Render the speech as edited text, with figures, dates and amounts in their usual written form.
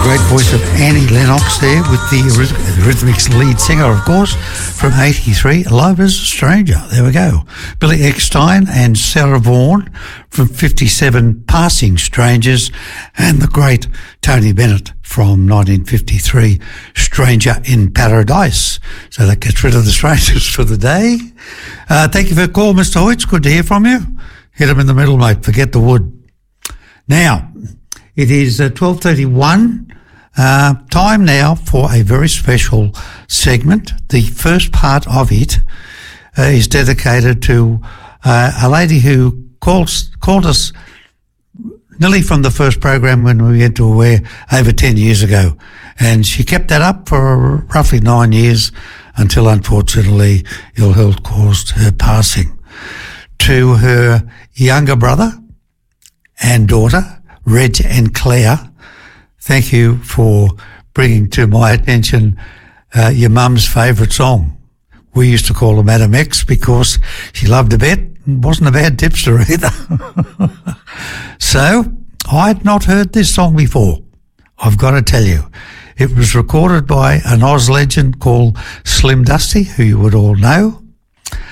great voice of Annie Lennox there with the Eurythmics lead singer, of course, from 83, Love is a Stranger. There we go. Billy Eckstein and Sarah Vaughan from 57, Passing Strangers, and the great Tony Bennett from 1953, Stranger in Paradise. So that gets rid of the strangers for the day. Thank you for the call, Mr. Hoyt. It's good to hear from you. Hit him in the middle, mate. Forget the wood. Now, it is 12:31. Time now for a very special segment. The first part of it is dedicated to a lady who called us nearly from the first program when we went to Aware over 10 years ago. And she kept that up for roughly 9 years until, unfortunately, ill health caused her passing. To her younger brother and daughter, Reg and Claire, thank you for bringing to my attention your mum's favourite song. We used to call her Madam X because she loved a bet and wasn't a bad tipster either. So, I'd not heard this song before, I've got to tell you. It was recorded by an Oz legend called Slim Dusty, who you would all know.